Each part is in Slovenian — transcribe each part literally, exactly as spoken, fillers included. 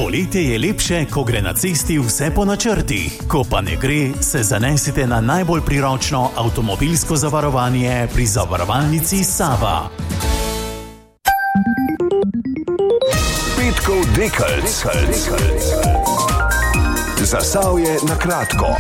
Poletje je lepše, ko gre na cesti vse po načrtih. Ko pa ne gre, se zanesite na najbolj priročno avtomobilsko zavarovanje pri zavarovalnici Sava. Petkov dekeljc. Zasavje na kratko.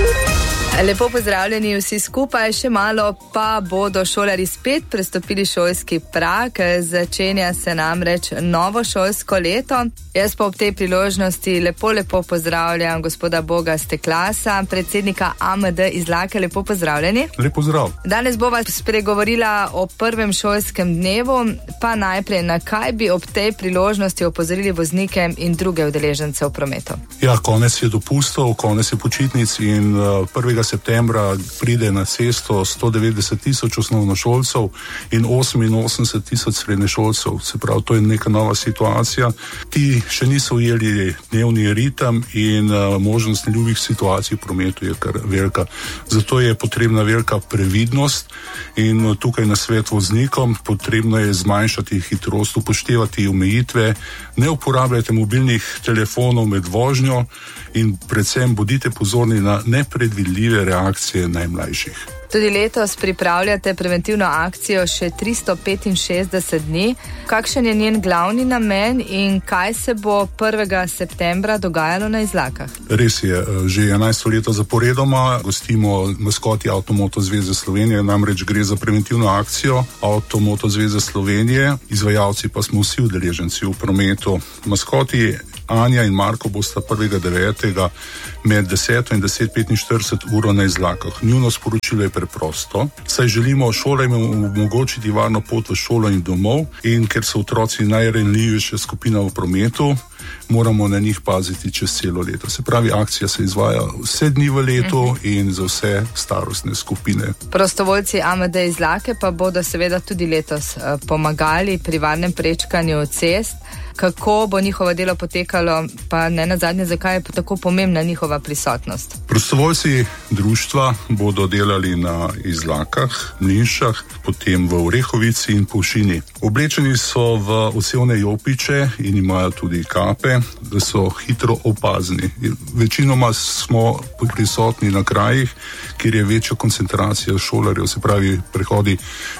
Lepo pozdravljeni vsi skupaj, še malo pa bodo šolarji spet prestopili šolski prag, začenja se namreč novo šolsko leto. Jaz pa ob tej priložnosti lepo, lepo pozdravljam gospoda Boga Steklasa, predsednika A M D Izlake, lepo pozdravljeni. Lep pozdrav. Danes bova spregovorila o prvem šolskem dnevu, pa najprej na kaj bi ob tej priložnosti opozorili voznike in druge udeležence v prometu. Ja, konec je dopustov, konec je počitnic in uh, prvega septembra pride na cesto sto devetdeset tisoč osnovnošolcev in oseminosemdeset tisoč srednješolcev. Se pravi, to je neka nova situacija. Ti še niso ujeli dnevni ritem in uh, možnost ljubih situacij v prometu je kar velika. Zato je potrebna velika previdnost in uh, tukaj na svet voznikom potrebno je zmanjšati hitrost, upoštevati omejitve, ne uporabljajte mobilnih telefonov med vožnjo in predvsem bodite pozorni na nepredvidljive reakcije najmlajših. Tudi letos pripravljate preventivno akcijo še tristo petinšestdeset dni. Kakšen je njen glavni namen in kaj se bo prvega septembra dogajalo na Izlakah? Res je, že enajsto leto zaporedoma gostimo maskoti Avtomoto zveze Slovenije, namreč gre za preventivno akcijo Avtomoto zveze Slovenije, izvajalci pa smo vsi udeleženci v prometu. Maskoti Anja in Marko bosta prvega devetega med deseto in deset petinštirideset uro na Izlakah. Njuno sporočilo je preprosto, saj želimo šolam omogočiti varno pot v šolo in domov in ker so otroci najranljivejša skupina v prometu, moramo na njih paziti čez celo leto. Se pravi, akcija se izvaja vse dni v letu uh-huh. in za vse starostne skupine. Prostovoljci A M D Izlake pa bodo seveda tudi letos uh, pomagali pri varnem prečkanju cest. Kako bo njihovo delo potekalo, pa ne nazadnje, zakaj je tako pomembna njihova prisotnost? Prostovoljci društva bodo delali na Izlakah, Mlinšah, potem v Orehovici in Povšini. Oblečeni so v osevne jopiče in imajo tudi kape, da so hitro opazni. Večinoma smo prisotni na krajih, kjer je večja koncentracija šolarjev, se pravi prehodi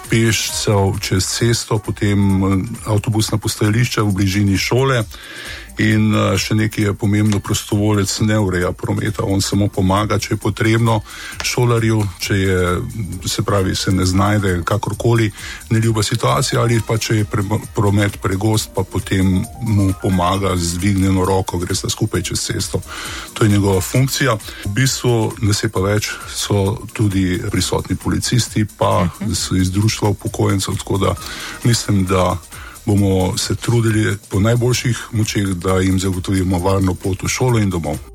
pešcev čez cesto, potem avtobusna postajališča v bližini šole. In še nekaj je pomembno, prostovoljec ne ureja prometa, on samo pomaga, če je potrebno šolarju, če je, se pravi, se ne znajde kakorkoli neljuba situacija ali pa če je pre, promet pregost, pa potem mu pomaga z dvignjeno roko, gre sta skupaj čez cesto. To je njegova funkcija. V bistvu, ne se pa več, so tudi prisotni policisti, pa so iz društva upokojencev, tako da mislim, da bomo se trudili po najboljših močeh, da jim zagotovimo varno pot v šolo in domov.